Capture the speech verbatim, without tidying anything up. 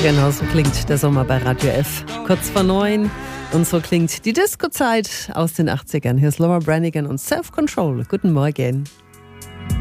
Genau, so klingt der Sommer bei Radio F. Kurz vor neun. Und so klingt die Disco-Zeit aus den achtzigern. Hier ist Laura Branigan und Self-Control. Guten Morgen.